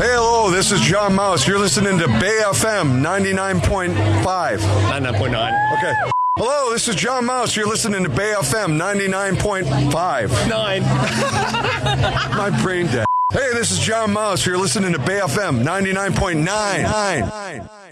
Hey, hello, this is John Mouse. You're listening to Bay FM 99.5. 99.9. Okay. Hello, this is John Mouse. You're listening to Bay FM 99.5. 9. My brain dead. Hey, this is John Mouse. You're listening to Bay FM 99.9.